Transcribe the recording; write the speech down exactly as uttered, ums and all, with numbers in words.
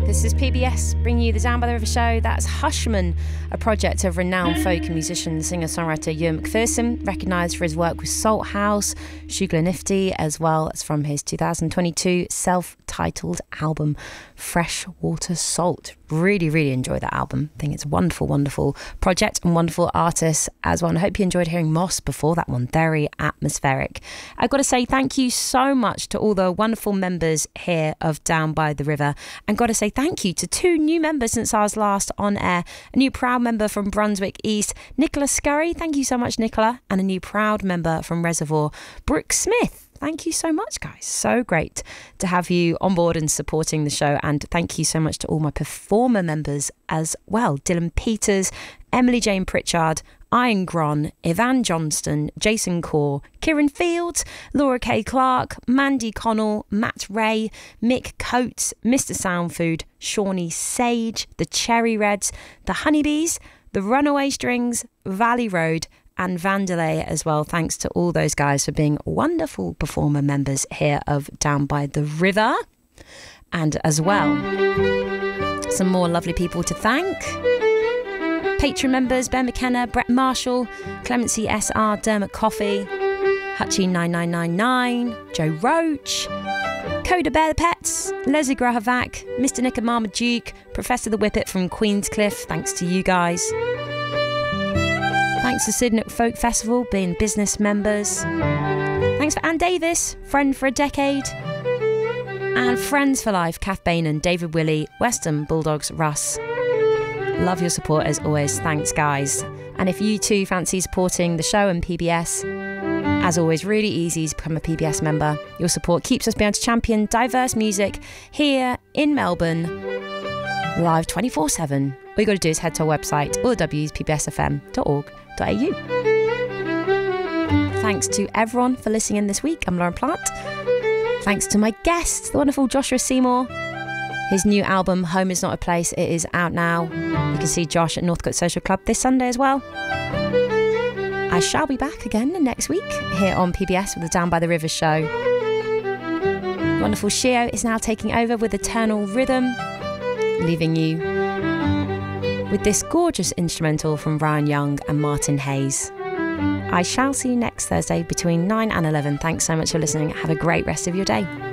This is P B S bringing you the Down by the River show. That's Hushman, a project of renowned folk musician, singer-songwriter Ewan McPherson, recognised for his work with Salt House, Shugla Nifty, as well as from his two thousand twenty-two self-titled album, Freshwater Salt. Really, really enjoyed that album. I think it's a wonderful, wonderful project and wonderful artists as well. And I hope you enjoyed hearing Moss before that one. Very atmospheric. I've got to say thank you so much to all the wonderful members here of Down by the River. And got to say thank you to two new members since I was last on air. A new proud member from Brunswick East, Nicola Scurry. Thank you so much, Nicola. And a new proud member from Reservoir, Brooke Smith. Thank you so much, guys. So great to have you on board and supporting the show. And thank you so much to all my performer members as well. Dylan Peters, Emily Jane Pritchard, Ian Gron, Ivan Johnston, Jason Core, Kieran Fields, Laura K. Clark, Mandy Connell, Matt Ray, Mick Coates, Mister Soundfood, Shawnee Sage, the Cherry Reds, the Honeybees, the Runaway Strings, Valley Road, and Vandelay as well. Thanks to all those guys for being wonderful performer members here of Down by the River. And as well, some more lovely people to thank. Patron members, Ben McKenna, Brett Marshall, Clemency S R, Dermot Coffey, Hutchie nine nine nine nine, Joe Roach, Coda Bear the Pets, Leslie Grahavac, Mister Nick and Mama Duke, Professor the Whippet from Queenscliff. Thanks to you guys. Thanks to Sidnook Folk Festival, being business members. Thanks for Ann Davis, friend for a decade. And Friends for Life, Kath Bainan, David Willey, Western Bulldogs, Russ. Love your support as always. Thanks, guys. And if you too fancy supporting the show and P B S, as always, really easy to become a P B S member. Your support keeps us being able to champion diverse music here in Melbourne, live twenty-four seven. All you got to do is head to our website, all the w's, p b s f m dot org dot a u. Thanks to everyone for listening in this week. I'm Lauren Plant. Thanks to my guest, the wonderful Joshua Seymour. His new album, Home Is Not a Place, it is out now. You can see Josh at Northcote Social Club this Sunday as well. I shall be back again next week here on P B S with the Down by the River show. Wonderful Shio is now taking over with Eternal Rhythm, leaving you with this gorgeous instrumental from Ryan Young and Martin Hayes. I shall see you next Thursday between nine and eleven. Thanks so much for listening. Have a great rest of your day.